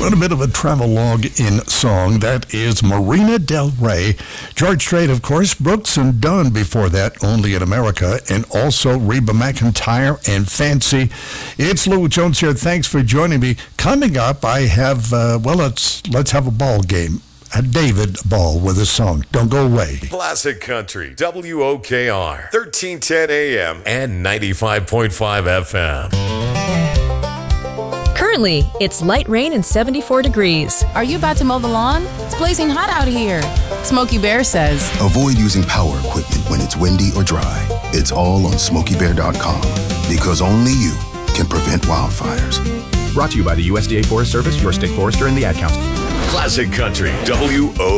A bit of a travelogue in song. That is Marina Del Rey. George Strait, of course, Brooks and Dunn before that, Only in America, and also Reba McEntire and Fancy. It's Lou Jones here. Thanks for joining me. Coming up, I have, let's have a ball game. David Ball with a song. Don't go away. Classic Country, WOKR, 1310 AM and 95.5 FM. Currently, it's light rain and 74 degrees. Are you about to mow the lawn? It's blazing hot out here. Smokey Bear says, avoid using power equipment when it's windy or dry. It's all on SmokeyBear.com because only you can prevent wildfires. Brought to you by the USDA Forest Service, your state forester, and the Ad Council. Classic Country, WOKR.